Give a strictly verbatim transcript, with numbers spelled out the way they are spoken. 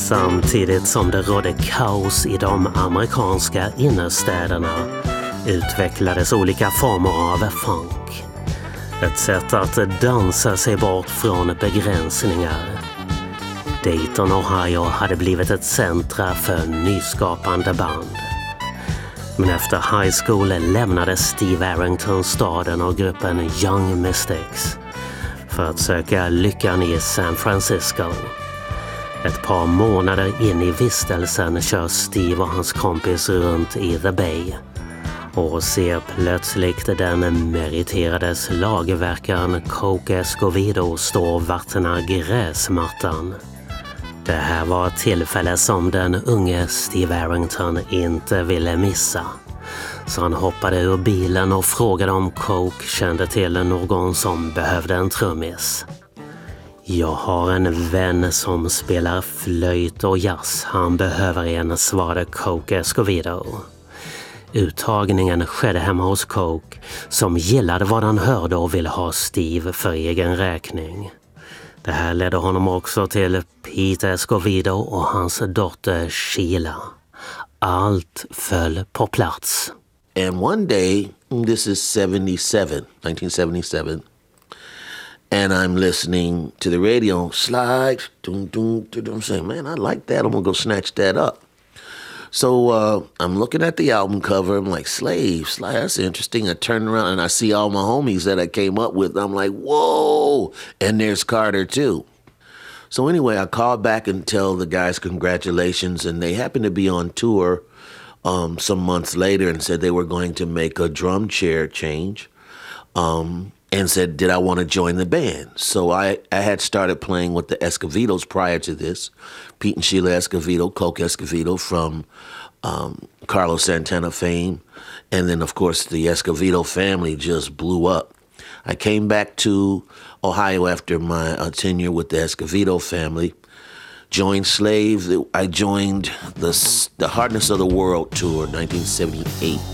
Samtidigt som det rådde kaos i de amerikanska innerstäderna utvecklades olika former av funk. Ett sätt att dansa sig bort från begränsningar. Dayton, Ohio hade blivit ett centra för nyskapande band. Men efter high school lämnade Steve Arrington staden och gruppen Young Mystics för att söka lyckan i San Francisco. Ett par månader in i vistelsen kör Steve och hans kompis runt i The Bay och ser plötsligt den meriterade slagverkaren Coke Escovedo stå och vattna gräsmattan. Det här var ett tillfälle som den unge Steve Arrington inte ville missa. Så han hoppade ur bilen och frågade om Coke kände till någon som behövde en trummis. Jag har en vän som spelar flöjt och jazz. Han behöver en, svarade Coke Escovedo. Uttagningen skedde hemma hos Coke, som gillade vad han hörde och ville ha Steve för egen räkning. Det här ledde honom också till Pete Escovedo och hans dotter Sheila. Allt föll på plats. And one day, this is seventy-seven, nineteen seventy-seven, and I'm listening to the radio, slide, doom, doom, doom, I'm saying, man, I like that, I'm gonna go snatch that up. So uh, I'm looking at the album cover, I'm like, Slave, Slide, that's interesting. I turn around and I see all my homies that I came up with, I'm like, whoa, and there's Carter too. So anyway, I called back and tell the guys congratulations, and they happened to be on tour Um, some months later and said they were going to make a drum chair change um, and said, did I want to join the band? So I, I had started playing with the Escovedos prior to this. Pete and Sheila Escovedo, Coke Escovedo from um, Carlos Santana fame. And then, of course, the Escovedo family just blew up. I came back to Ohio after my uh, tenure with the Escovedo family. Joined Slave. I joined the the Hardness of the World tour, nineteen seventy-eight.